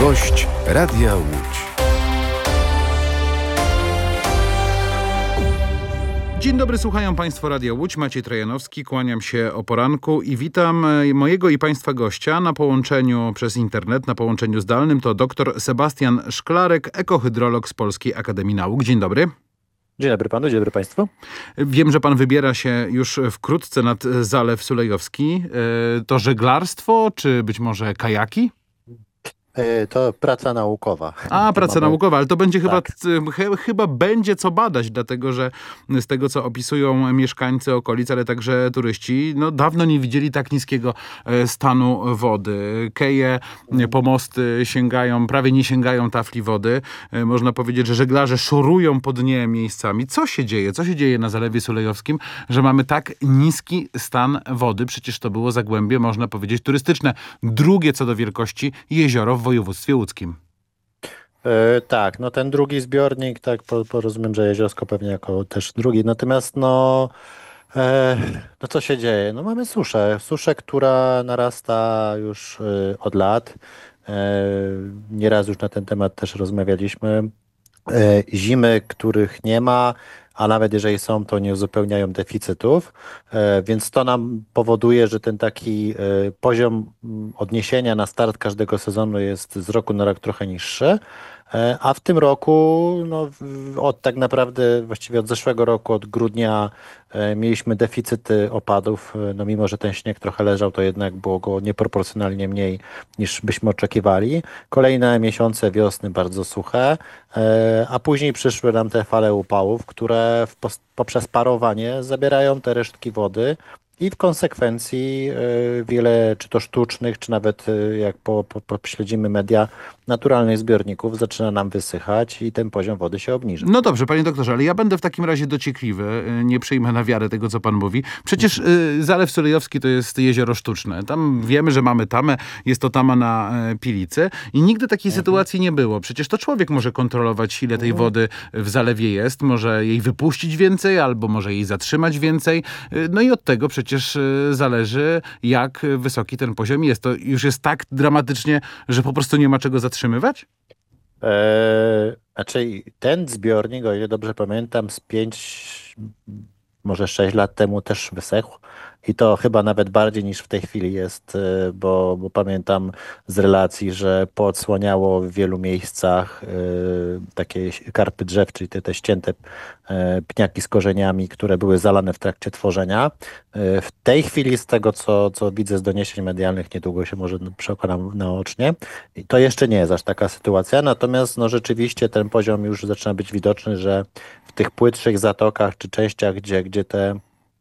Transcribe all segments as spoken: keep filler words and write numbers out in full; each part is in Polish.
Gość Radia Łódź. Dzień dobry, słuchają Państwo Radia Łódź. Maciej Trojanowski, kłaniam się o poranku i witam mojego i Państwa gościa na połączeniu przez internet, na połączeniu zdalnym. To dr Sebastian Szklarek, ekohydrolog z Polskiej Akademii Nauk. Dzień dobry. Dzień dobry panu, dzień dobry państwu. Wiem, że pan wybiera się już wkrótce nad Zalew Sulejowski. To żeglarstwo, czy być może kajaki? To praca naukowa. A, praca Mamy... naukowa, ale to będzie chyba, tak. ch- chyba będzie co badać, dlatego że z tego, co opisują mieszkańcy okolic, ale także turyści, no dawno nie widzieli tak niskiego stanu wody. Keje, pomosty sięgają, prawie nie sięgają tafli wody. Można powiedzieć, że żeglarze szorują po dnie miejscami. Co się dzieje? Co się dzieje na Zalewie Sulejowskim, że mamy tak niski stan wody? Przecież to było zagłębie, można powiedzieć, turystyczne. Drugie co do wielkości jezioro w województwie łódzkim. E, tak, no ten drugi zbiornik, tak, po, po rozumiem, że Jeziorsko pewnie jako też drugi. Natomiast no, e, no co się dzieje? No mamy suszę, suszę, która narasta już e, od lat. E, nieraz już na ten temat też rozmawialiśmy. E, zimy, których nie ma, a nawet jeżeli są, to nie uzupełniają deficytów, więc to nam powoduje, że ten taki poziom odniesienia na start każdego sezonu jest z roku na rok trochę niższy, a w tym roku, no, od tak naprawdę właściwie od zeszłego roku, od grudnia mieliśmy deficyty opadów, no mimo, że ten śnieg trochę leżał, to jednak było go nieproporcjonalnie mniej niż byśmy oczekiwali. Kolejne miesiące wiosny bardzo suche, a później przyszły nam te fale upałów, które w, poprzez parowanie zabierają te resztki wody i w konsekwencji wiele, czy to sztucznych, czy nawet jak po, po, pośledzimy media, naturalnych zbiorników zaczyna nam wysychać i ten poziom wody się obniża. No dobrze, panie doktorze, ale ja będę w takim razie dociekliwy, nie przyjmę na wiarę tego, co pan mówi. Przecież y, Zalew Sulejowski to jest jezioro sztuczne. Tam wiemy, że mamy tamę, jest to tama na y, Pilicy i nigdy takiej mhm. sytuacji nie było. Przecież to człowiek może kontrolować, ile tej wody w zalewie jest, może jej wypuścić więcej, albo może jej zatrzymać więcej. Y, no i od tego przecież y, zależy, jak wysoki ten poziom jest. To już jest tak dramatycznie, że po prostu nie ma czego zatrzymać. Zatrzymywać? Eee, znaczy ten zbiornik, o ile dobrze pamiętam, z pięć, może sześć lat temu też wysechł. I to chyba nawet bardziej niż w tej chwili jest, bo, bo pamiętam z relacji, że poodsłaniało w wielu miejscach y, takie karpy drzew, czyli te, te ścięte y, pniaki z korzeniami, które były zalane w trakcie tworzenia. Y, w tej chwili z tego, co, co widzę z doniesień medialnych, niedługo się może przekonam naocznie, i to jeszcze nie jest aż taka sytuacja, natomiast no, rzeczywiście ten poziom już zaczyna być widoczny, że w tych płytszych zatokach czy częściach, gdzie, gdzie te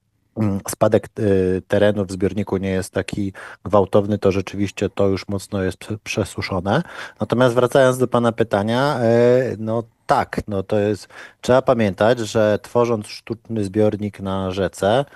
spadek terenu w zbiorniku nie jest taki gwałtowny, to rzeczywiście to już mocno jest przesuszone. Natomiast wracając do pana pytania, no tak, no to jest, trzeba pamiętać, że tworząc sztuczny zbiornik na rzece,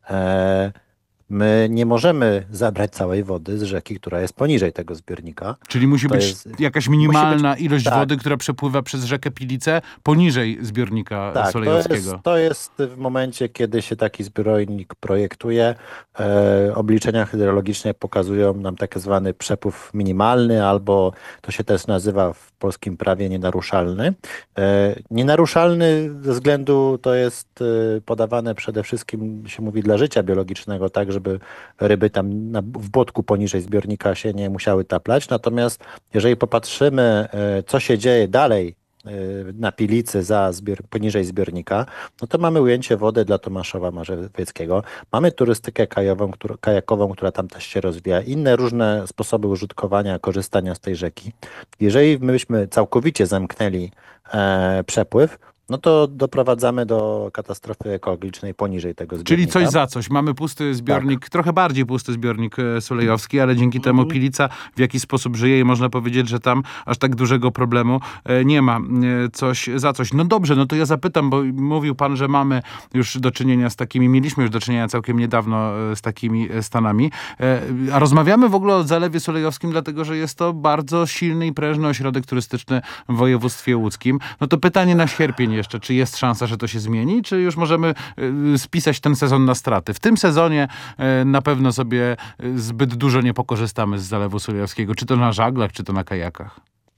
my nie możemy zabrać całej wody z rzeki, która jest poniżej tego zbiornika. Czyli musi to być jest, jakaś minimalna musi być, ilość tak. wody, która przepływa przez rzekę Pilicę poniżej zbiornika tak, Sulejowskiego. To jest, to jest w momencie, kiedy się taki zbiornik projektuje. E, obliczenia hydrologiczne pokazują nam tak zwany przepływ minimalny, albo to się też nazywa w polskim prawie nienaruszalny. E, nienaruszalny ze względu, to jest e, podawane przede wszystkim, się mówi, dla życia biologicznego, tak, żeby ryby tam na, w błotku poniżej zbiornika się nie musiały taplać. Natomiast jeżeli popatrzymy, co się dzieje dalej na Pilicy za zbior, poniżej zbiornika, no to mamy ujęcie wody dla Tomaszowa Mazowieckiego. Mamy turystykę kajową, która, kajakową, która tam też się rozwija. Inne różne sposoby użytkowania, korzystania z tej rzeki. Jeżeli my byśmy całkowicie zamknęli e, przepływ, no to doprowadzamy do katastrofy ekologicznej poniżej tego zbiornika. Czyli coś za coś. Mamy pusty zbiornik, tak. trochę bardziej pusty zbiornik Sulejowski, ale dzięki mm. temu Pilica w jakiś sposób żyje i można powiedzieć, że tam aż tak dużego problemu nie ma. Coś za coś. No dobrze, no to ja zapytam, bo mówił pan, że mamy już do czynienia z takimi, mieliśmy już do czynienia całkiem niedawno z takimi stanami. A rozmawiamy w ogóle o Zalewie Sulejowskim, dlatego że jest to bardzo silny i prężny ośrodek turystyczny w województwie łódzkim. No to pytanie na sierpień jeszcze, czy jest szansa, że to się zmieni, czy już możemy spisać ten sezon na straty? W tym sezonie na pewno sobie zbyt dużo nie pokorzystamy z Zalewu Sulejowskiego, czy to na żaglach, czy to na kajakach.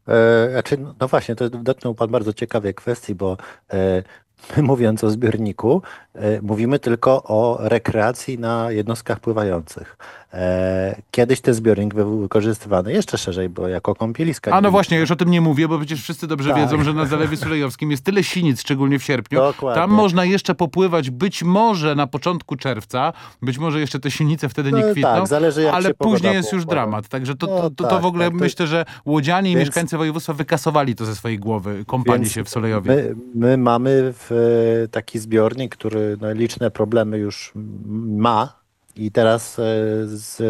E, znaczy, no no właśnie, to dotknął Pan bardzo ciekawej kwestii, bo e, my mówiąc o zbiorniku, e, mówimy tylko o rekreacji na jednostkach pływających. E, kiedyś ten zbiornik był wykorzystywany jeszcze szerzej, bo jako kąpieliska. A no właśnie, już o tym nie mówię, bo przecież wszyscy dobrze Tak. wiedzą, że na Zalewie Sulejowskim jest tyle sinic, szczególnie w sierpniu. Dokładnie. Tam można jeszcze popływać być może na początku czerwca, być może jeszcze te sinice wtedy nie No, kwitną, tak, zależy, jak ale się pogoda później jest już poukłada. dramat. Także to, No to, to, to tak, w ogóle tak, to- myślę, że łodzianie i Więc- mieszkańcy województwa wykasowali to ze swojej głowy, kąpanie Więc się w Sulejowie. My, my mamy w, e, taki zbiornik, który no, liczne problemy już m- ma i teraz e, z,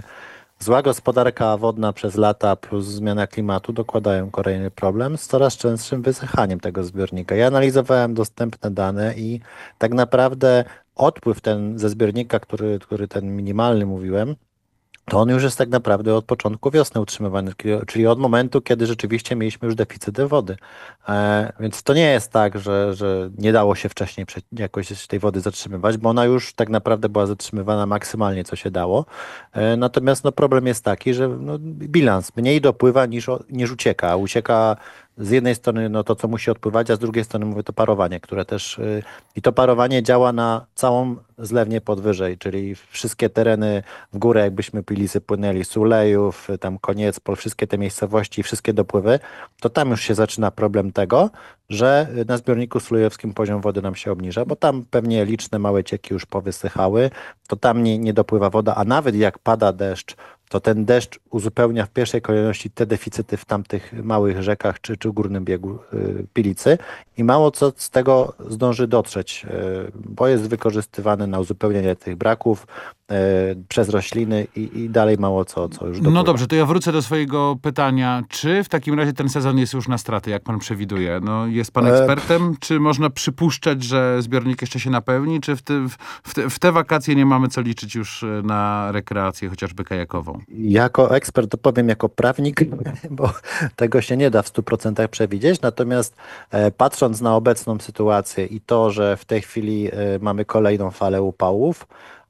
zła gospodarka wodna przez lata plus zmiana klimatu dokładają kolejny problem z coraz częstszym wysychaniem tego zbiornika. Ja analizowałem dostępne dane i tak naprawdę odpływ ten ze zbiornika, który, który ten minimalny mówiłem, to on już jest tak naprawdę od początku wiosny utrzymywany, czyli- czyli od momentu, kiedy rzeczywiście mieliśmy już deficyty wody. E, więc to nie jest tak, że, że nie dało się wcześniej prze- jakoś tej wody zatrzymywać, bo ona już tak naprawdę była zatrzymywana maksymalnie, co się dało. E, natomiast no, problem jest taki, że no, bilans mniej dopływa niż, o- niż ucieka. A ucieka z jednej strony no, to, co musi odpływać, a z drugiej strony mówię to parowanie, które też y, i to parowanie działa na całą zlewnię podwyżej, czyli wszystkie tereny w górę, jakbyśmy Pilisy płynęli, Sulejów, y, tam Koniecpol, wszystkie te miejscowości, wszystkie dopływy, to tam już się zaczyna problem tego, że y, na zbiorniku sulejowskim poziom wody nam się obniża, bo tam pewnie liczne małe cieki już powysychały, to tam nie, nie dopływa woda, a nawet jak pada deszcz, to ten deszcz uzupełnia w pierwszej kolejności te deficyty w tamtych małych rzekach czy, czy górnym biegu y, Pilicy i mało co z tego zdąży dotrzeć, y, bo jest wykorzystywany na uzupełnienie tych braków y, przez rośliny i, i dalej mało co, co już dopływa. No dobrze, to ja wrócę do swojego pytania. Czy w takim razie ten sezon jest już na straty, jak pan przewiduje? No, jest pan E, ekspertem? Czy można przypuszczać, że zbiornik jeszcze się napełni? Czy w te, w te, w te wakacje nie mamy co liczyć już e, na rekreację, chociażby kajakową? Jako ekspert to powiem jako prawnik, bo tego się nie da w stu procentach przewidzieć, natomiast e, patrząc na obecną sytuację i to, że w tej chwili e, mamy kolejną falę upałów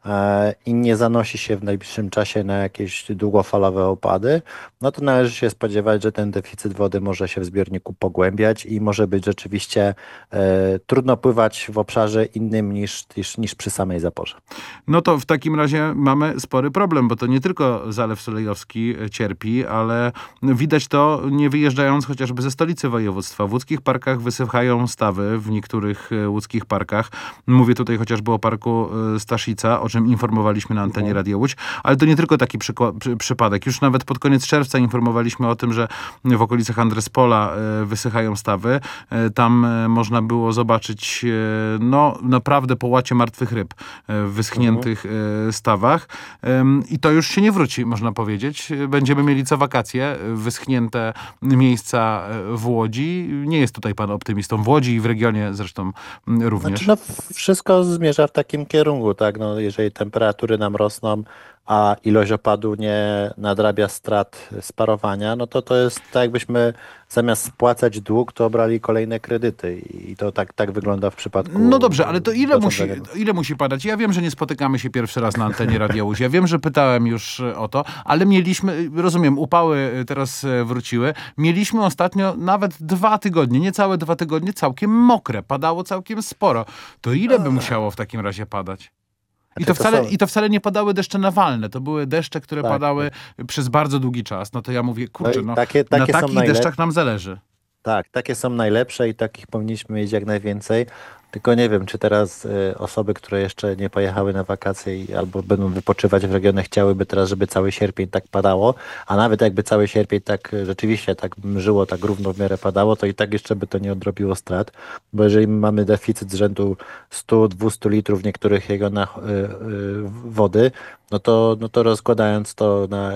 e, i nie zanosi się w najbliższym czasie na jakieś długofalowe opady, no to należy się spodziewać, że ten deficyt wody może się w zbiorniku pogłębiać i może być rzeczywiście e, trudno pływać w obszarze innym niż, niż, niż przy samej zaporze. No to w takim razie mamy spory problem, bo to nie tylko Zalew Sulejowski cierpi, ale widać to nie wyjeżdżając chociażby ze stolicy województwa. W łódzkich parkach wysychają stawy, w niektórych e, łódzkich parkach. Mówię tutaj chociażby o parku e, Staszica, o czym informowaliśmy na antenie Radia Łódź, ale to nie tylko taki przykła- przy, przypadek. Już nawet pod koniec czerwca informowaliśmy o tym, że w okolicach Andrespola e, wysychają stawy. E, tam e, można było zobaczyć e, no naprawdę połacie martwych ryb e, w wyschniętych e, stawach. Em, I to już się nie wróci, można powiedzieć. Będziemy mieli co wakacje e, wyschnięte miejsca e, w Łodzi. Nie jest tutaj pan optymistą. W Łodzi i w regionie zresztą m, również. Znaczy, no, wszystko zmierza w takim kierunku, tak? No, jeżeli temperatury nam rosną, a ilość opadu nie nadrabia strat sparowania, no to to jest tak, jakbyśmy zamiast spłacać dług, to brali kolejne kredyty i to tak, tak wygląda w przypadku. No dobrze, ale to ile musi, zarządzania. ile musi padać? Ja wiem, że nie spotykamy się pierwszy raz na antenie Radia Łódź. Ja wiem, że pytałem już e, o to, ale mieliśmy, rozumiem, upały e, teraz e, wróciły. Mieliśmy ostatnio nawet dwa tygodnie, niecałe dwa tygodnie, całkiem mokre. Padało całkiem sporo. To ile by musiało w takim razie padać? I to, Znaczy, to wcale, są- I to wcale nie padały deszcze nawalne. To były deszcze, które Tak, padały przez bardzo długi czas. No to ja mówię, kurczę, i no, takie- na takie są takich najlep- deszczach nam zależy. Tak, takie są najlepsze i takich powinniśmy mieć jak najwięcej. Tylko nie wiem, czy teraz y, osoby, które jeszcze nie pojechały na wakacje i albo będą wypoczywać w regionie, chciałyby teraz, żeby cały sierpień tak padało, a nawet jakby cały sierpień tak y, rzeczywiście tak mżyło, tak równo w miarę padało, to i tak jeszcze by to nie odrobiło strat, bo jeżeli mamy deficyt z rzędu stu do dwustu litrów w niektórych regionach y, y, wody, no to, no to rozkładając to na,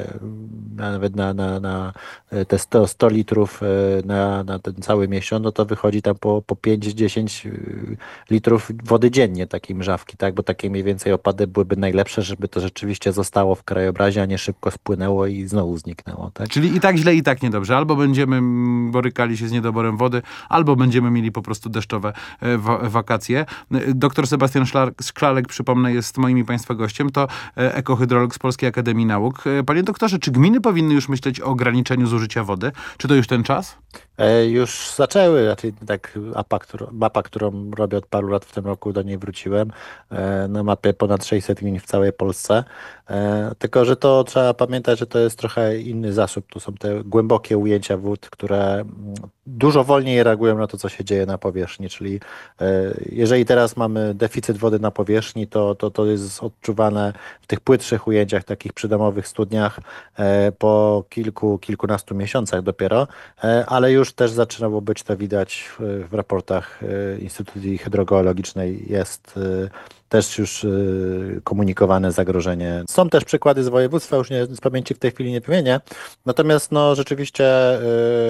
na nawet na, na, na te sto, sto litrów y, na, na ten cały miesiąc, no to wychodzi tam po, po pięć do dziesięciu litrów wody dziennie, takiej mrzawki, tak? Bo takie mniej więcej opady byłyby najlepsze, żeby to rzeczywiście zostało w krajobrazie, a nie szybko spłynęło i znowu zniknęło, tak? Czyli i tak źle, i tak niedobrze. Albo będziemy mm, borykali się z niedoborem wody, albo będziemy mieli po prostu deszczowe e, wa- wakacje. E, Doktor Sebastian Szlar- Szklalek, przypomnę, jest moim i państwa gościem. To e, ekohydrolog z Polskiej Akademii Nauk. Panie doktorze, czy gminy powinny już myśleć o ograniczeniu zużycia wody? Czy to już ten czas? E, Już zaczęły, raczej tak mapa, którą, mapa, którą robię od paru lat w tym roku, do niej wróciłem. E, Na mapie ponad sześćset gmin w całej Polsce. E, Tylko, że to trzeba pamiętać, że to jest trochę inny zasób. Tu są te głębokie ujęcia wód, które mm, dużo wolniej reagują na to, co się dzieje na powierzchni. Czyli e, jeżeli teraz mamy deficyt wody na powierzchni, to to, to jest odczuwane w tych płytszych ujęciach, takich przydomowych studniach e, po kilku, kilkunastu miesiącach dopiero, e, ale już też zaczynało być to widać w, w raportach e, Instytucji Hydrogeologicznej. Jest e, też już e, komunikowane zagrożenie. Są też przykłady z województwa, już nie, z pamięci w tej chwili nie wymienię, natomiast no rzeczywiście e,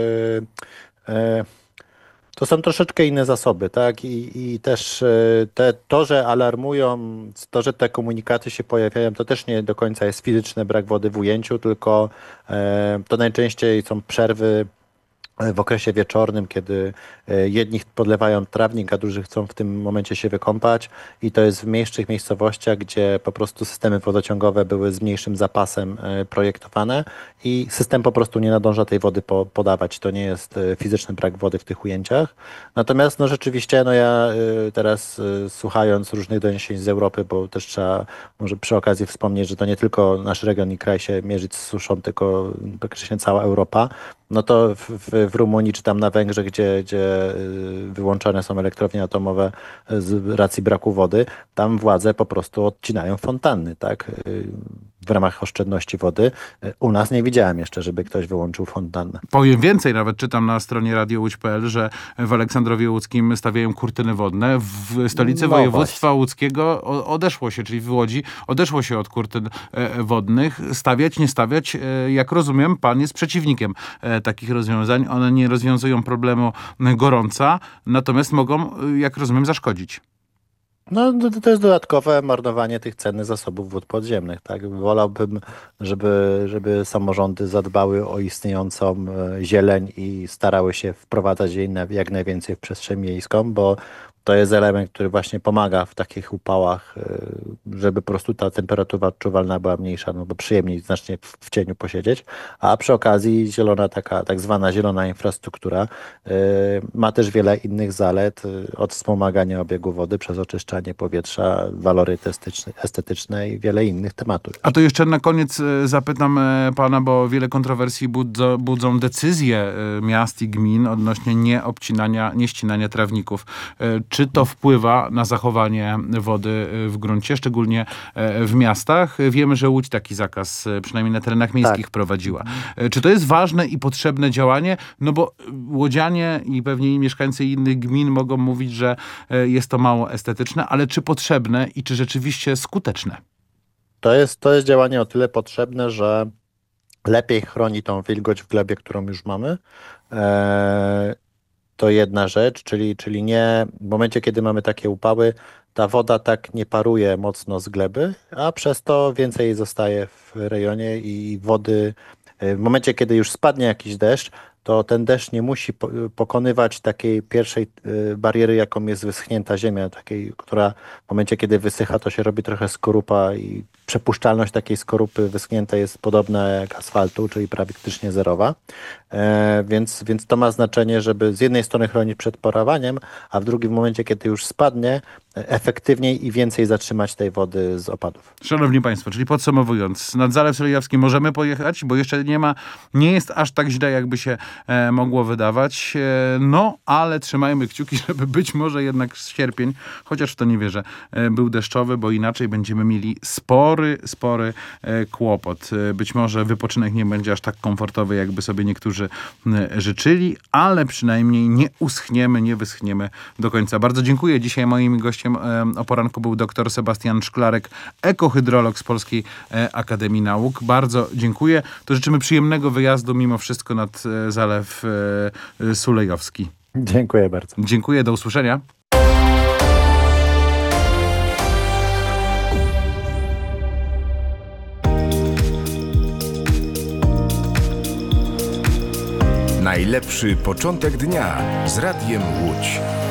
e, to są troszeczkę inne zasoby, tak? I, i też e, te, to, że alarmują, to, że te komunikaty się pojawiają, to też nie do końca jest fizyczny brak wody w ujęciu, tylko e, to najczęściej są przerwy w okresie wieczornym, kiedy e, jedni podlewają trawnik, a drudzy chcą w tym momencie się wykąpać i to jest w mniejszych miejscowościach, gdzie po prostu systemy wodociągowe były z mniejszym zapasem e, projektowane i system po prostu nie nadąża tej wody po, podawać. To nie jest e, fizyczny brak wody w tych ujęciach. Natomiast no rzeczywiście, no ja e, teraz e, słuchając różnych doniesień z Europy, bo też trzeba może przy okazji wspomnieć, że to nie tylko nasz region i kraj się mierzyć z suszą, tylko praktycznie cała Europa. No to w, w, w Rumunii czy tam na Węgrzech, gdzie, gdzie y, wyłączone są elektrownie atomowe z racji braku wody, tam władze po prostu odcinają fontanny, tak? Y, w ramach oszczędności wody. Y, U nas nie widziałem jeszcze, żeby ktoś wyłączył fontannę. Powiem więcej, nawet czytam na stronie radio łódź kropka p l, że w Aleksandrowie Łódzkim stawiają kurtyny wodne. W stolicy No województwa łódzkiego o- odeszło się, czyli w Łodzi, odeszło się od kurtyn e, wodnych. Stawiać, nie stawiać, e, jak rozumiem, pan jest przeciwnikiem e, takich rozwiązań. One nie rozwiązują problemu gorąca, natomiast mogą, e, jak rozumiem, zaszkodzić. No to, to jest dodatkowe marnowanie tych cennych zasobów wód podziemnych, tak? Wolałbym, żeby, żeby samorządy zadbały o istniejącą e, zieleń i starały się wprowadzać jej na- jak najwięcej w przestrzeń miejską, bo to jest element, który właśnie pomaga w takich upałach, e, żeby po prostu ta temperatura odczuwalna była mniejsza, no bo przyjemniej znacznie w, w cieniu posiedzieć, a przy okazji zielona taka, tak zwana zielona infrastruktura e, ma też wiele innych zalet, e, od wspomagania obiegu wody przez oczyszczanie powietrza, walory estetyczne, estetyczne i wiele innych tematów. A to jeszcze na koniec e, zapytam e, pana, bo wiele kontrowersji budzą, budzą decyzje e, miast i gmin odnośnie nieobcinania, nieścinania trawników. E, Czy to wpływa na zachowanie wody e, w gruncie, szczególnie e, w miastach? Wiemy, że Łódź taki zakaz, e, przynajmniej na terenach miejskich, Tak. prowadziła. E, Czy to jest ważne i potrzebne działanie? No bo e, łodzianie i pewnie i mieszkańcy innych gmin mogą mówić, że e, jest to mało estetyczne, ale czy potrzebne i czy rzeczywiście skuteczne? To jest, to jest działanie o tyle potrzebne, że lepiej chroni tą wilgoć w glebie, którą już mamy. Eee, To jedna rzecz, czyli, czyli nie w momencie, kiedy mamy takie upały, ta woda tak nie paruje mocno z gleby, a przez to więcej jej zostaje w rejonie i wody. e, W momencie, kiedy już spadnie jakiś deszcz, to ten deszcz nie musi po- pokonywać takiej pierwszej e, bariery, jaką jest wyschnięta ziemia, takiej, która w momencie, kiedy wysycha, to się robi trochę skorupa i przepuszczalność takiej skorupy wyschniętej jest podobna jak asfaltu, czyli praktycznie zerowa. E, więc, więc to ma znaczenie, żeby z jednej strony chronić przed porawaniem, a w drugim momencie, kiedy już spadnie, e, efektywniej i więcej zatrzymać tej wody z opadów. Szanowni Państwo, czyli podsumowując, nad Zalew Solejawski możemy pojechać, bo jeszcze nie ma, nie jest aż tak źle, jakby się e, mogło wydawać. E, no, ale trzymajmy kciuki, żeby być może jednak sierpień, chociaż w to nie wierzę, e, był deszczowy, bo inaczej będziemy mieli spory, spory e, kłopot. E, być może wypoczynek nie będzie aż tak komfortowy, jakby sobie niektórzy e, życzyli, ale przynajmniej nie uschniemy, nie wyschniemy do końca. Bardzo dziękuję. Dzisiaj moim gościem e, o poranku był dr Sebastian Szklarek, ekohydrolog z Polskiej e, Akademii Nauk. Bardzo dziękuję. To życzymy przyjemnego wyjazdu mimo wszystko nad e, Zalew e, e, Sulejowski. Dziękuję bardzo. Dziękuję, do usłyszenia. Najlepszy początek dnia z Radiem Łódź.